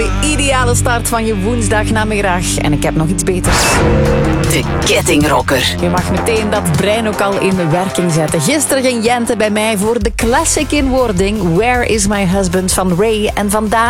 De ideale start van je woensdagnamiddag. En ik heb nog iets beters. De Kettingrocker. Je mag meteen dat brein ook al in werking zetten. Gisteren ging Jente bij mij voor de classic inwording Where is my husband van Ray. En vandaag